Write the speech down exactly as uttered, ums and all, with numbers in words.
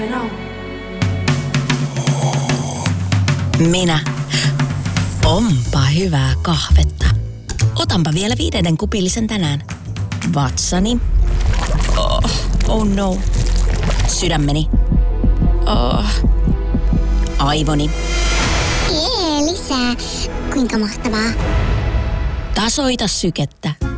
Minä. Onpa hyvää kahvetta. Otanpa vielä viidennen kupillisen tänään. Vatsani. Oh, oh no. Sydämeni. Oh. Aivoni. Jee, lisää. Kuinka mahtavaa. Tasoita sykettä.